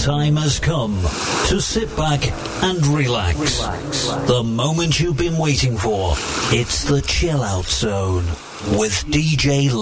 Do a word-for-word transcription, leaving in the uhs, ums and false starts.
time has come to sit back and relax. The moment you've been waiting for. It's the Chill Out Zone with D J